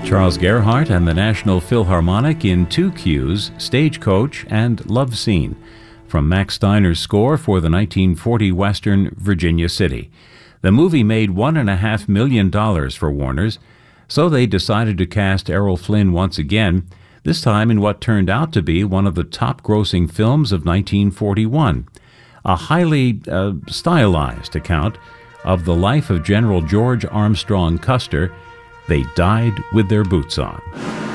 Charles Gerhardt and the National Philharmonic in two cues, Stagecoach and Love Scene, from Max Steiner's score for the 1940 western Virginia City. The movie made $1.5 million for Warner's, so they decided to cast Errol Flynn once again, this time in what turned out to be one of the top-grossing films of 1941, a highly stylized account of the life of General George Armstrong Custer. They died with their boots on.